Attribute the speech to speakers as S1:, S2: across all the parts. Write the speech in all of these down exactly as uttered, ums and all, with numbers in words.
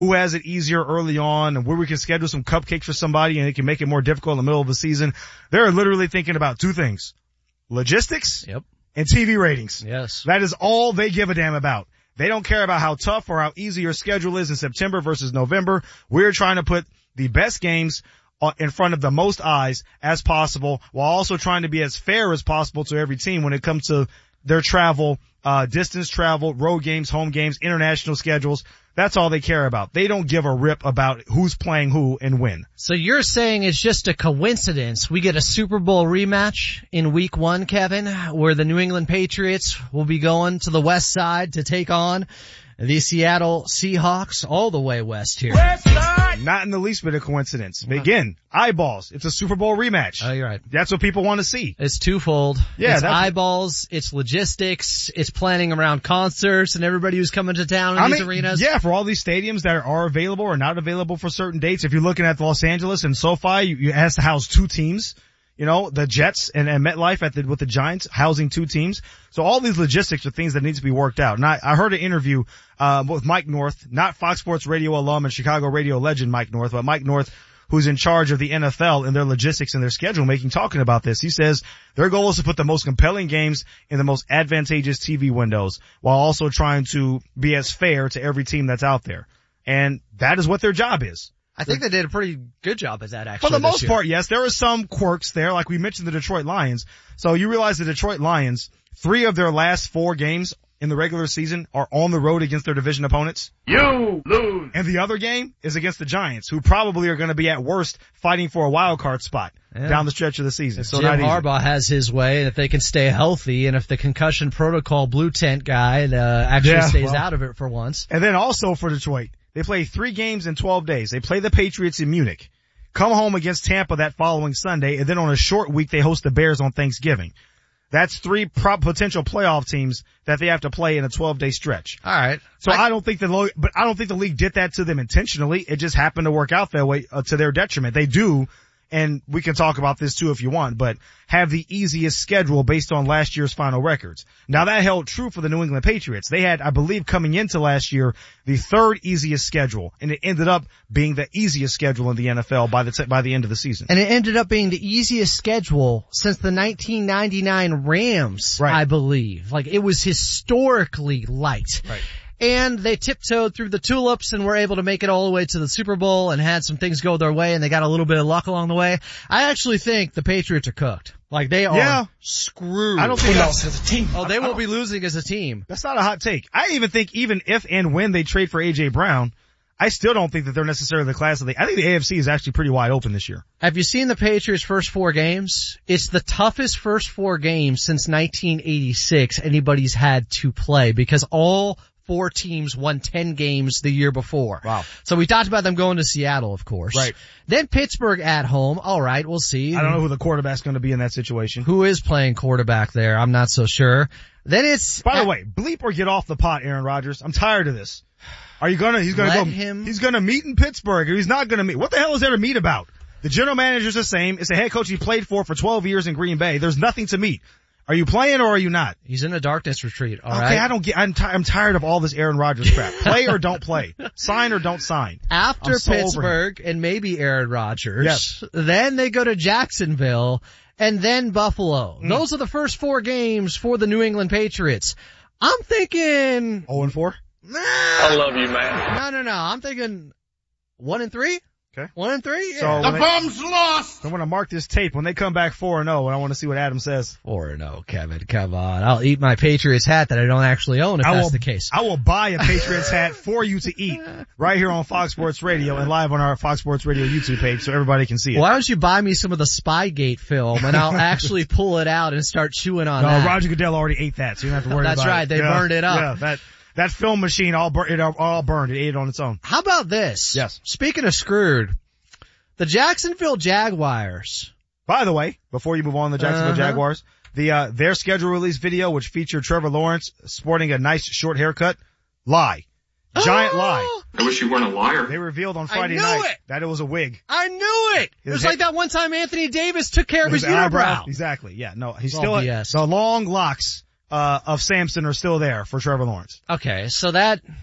S1: who has it easier early on and where we can schedule some cupcakes for somebody and it can make it more difficult in the middle of the season. They're literally thinking about two things: logistics
S2: yep.
S1: and T V ratings.
S2: Yes.
S1: That is all they give a damn about. They don't care about how tough or how easy your schedule is in September versus November. We're trying to put the best games in front of the most eyes as possible, while also trying to be as fair as possible to every team when it comes to their travel, uh, distance travel, road games, home games, international schedules. That's all they care about. They don't give a rip about who's playing who and when.
S2: So you're saying it's just a coincidence we get a Super Bowl rematch in week one, Kevin, where the New England Patriots will be going to the west side to take on the Seattle Seahawks all the way west here.
S1: West side! Not in the least bit of coincidence. But again, eyeballs. It's a Super Bowl rematch.
S2: Oh, you're right.
S1: That's what people want to see.
S2: It's twofold.
S1: Yeah,
S2: it's
S1: that's
S2: eyeballs, it's logistics, it's planning around concerts and everybody who's coming to town in
S1: I
S2: these
S1: mean,
S2: arenas.
S1: Yeah, for all these stadiums that are available or not available for certain dates. If you're looking at Los Angeles and SoFi, you, you has to house two teams. You know, the Jets and, and MetLife at the, with the Giants housing two teams. So all these logistics are things that need to be worked out. And I, I heard an interview, uh, with Mike North, not Fox Sports Radio alum and Chicago radio legend Mike North, but Mike North, who's in charge of the N F L and their logistics and their schedule making, talking about this. He says their goal is to put the most compelling games in the most advantageous T V windows while also trying to be as fair to every team that's out there. And that is what their job is.
S2: I think they did a pretty good job at that, actually.
S1: For the most
S2: year.
S1: part, yes. There are some quirks there, like we mentioned the Detroit Lions. So you realize the Detroit Lions, three of their last four games in the regular season are on the road against their division opponents.
S3: You lose.
S1: And the other game is against the Giants, who probably are going to be at worst fighting for a wild card spot yeah. down the stretch of the season.
S2: If
S1: so
S2: Jim
S1: not
S2: Harbaugh
S1: easy.
S2: has his way, and if they can stay healthy, and if the concussion protocol blue tent guy uh, actually
S1: yeah,
S2: stays
S1: well,
S2: out of it for once.
S1: And then also for Detroit, they play three games in twelve days. They play the Patriots in Munich, come home against Tampa that following Sunday, and then on a short week they host the Bears on Thanksgiving. That's three pro- potential playoff teams that they have to play in a twelve-day stretch.
S2: All right.
S1: So
S2: I,
S1: I don't think the lo- but I don't think the league did that to them intentionally. It just happened to work out that way uh, to their detriment. They do, and we can talk about this too if you want, but have the easiest schedule based on last year's final records. Now that held true for the New England Patriots. They had, I believe, coming into last year, the third easiest schedule, and it ended up being the easiest schedule in the N F L by the t- by the end of the season.
S2: And it ended up being the easiest schedule since the nineteen ninety-nine Rams,
S1: right.
S2: I believe. Like, it was historically light.
S1: Right.
S2: And they tiptoed through the tulips and were able to make it all the way to the Super Bowl and had some things go their way, and they got a little bit of luck along the way. I actually think the Patriots are cooked. Like, they are
S1: yeah.
S2: screwed.
S1: I don't think that's as a team.
S2: Oh, they will be losing as a team.
S1: That's not a hot take. I even think even if and when they trade for A J Brown, I still don't think that they're necessarily the class of the, I think the A F C is actually pretty wide open this year.
S2: Have you seen the Patriots' first four games? It's the toughest first four games since nineteen eighty-six anybody's had to play, because all four teams won ten games the year before.
S1: Wow.
S2: So we talked about them going to Seattle, of course.
S1: Right.
S2: Then Pittsburgh at home. All right, we'll see.
S1: I don't know who the quarterback's going to be in that situation.
S2: Who is playing quarterback there? I'm not so sure. Then it's...
S1: By the way, bleep or get off the pot, Aaron Rodgers. I'm tired of this. Are you gonna, he's gonna
S2: Let
S1: go,
S2: him...
S1: he's gonna meet in Pittsburgh, or he's not gonna meet. What the hell is there to meet about? The general manager's the same. It's a head coach he played for for twelve years in Green Bay. There's nothing to meet. Are you playing or are you not?
S2: He's in a darkness retreat, all
S1: okay,
S2: right?
S1: I don't get, I'm, t- I'm tired of all this Aaron Rodgers crap. Play or don't play. Sign or don't sign.
S2: After
S1: so
S2: Pittsburgh and maybe Aaron Rodgers,
S1: yes.
S2: Then they go to Jacksonville and then Buffalo. Mm. Those are the first four games for the New England Patriots. I'm thinking...
S1: oh and four?
S2: Nah.
S3: I love you, man.
S2: No, no, no. I'm thinking one and three.
S1: Okay.
S2: One and three? Yeah.
S1: So
S3: the
S1: they,
S3: bum's lost!
S1: I'm going to mark this tape when they come back four and oh, and I want to see what Adam says.
S2: four and oh, Kevin. Come on. I'll eat my Patriots hat that I don't actually own if
S1: I
S2: that's
S1: will,
S2: the case.
S1: I will buy a Patriots hat for you to eat right here on Fox Sports Radio and live on our Fox Sports Radio YouTube page so everybody can see it.
S2: Why don't you buy me some of the Spygate film and I'll actually pull it out and start chewing on
S1: no,
S2: that.
S1: Roger Goodell already ate that, so you don't have to worry
S2: That's
S1: about
S2: right.
S1: it.
S2: They
S1: yeah,
S2: burned it up.
S1: Yeah, that, that film machine all, bur- it all, all burned. It ate it on its own.
S2: How about this?
S1: Yes.
S2: Speaking of screwed, the Jacksonville Jaguars.
S1: By the way, before you move on, the Jacksonville
S2: Uh-huh.
S1: Jaguars, the, uh, their schedule release video, which featured Trevor Lawrence sporting a nice short haircut, lie. Giant
S2: oh!
S1: lie.
S3: I wish you weren't a liar.
S1: They revealed on Friday
S2: knew
S1: night
S2: it.
S1: that it was a wig.
S2: I knew it. It was
S1: His
S2: like that one time Anthony Davis took care of his,
S1: his
S2: unibrow.
S1: eyebrow. Exactly. Yeah. No, he's
S2: It's
S1: still,
S2: all B S.
S1: the long locks, uh, of Samson are still there for Trevor Lawrence.
S2: Okay, so that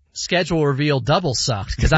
S2: schedule reveal double sucked because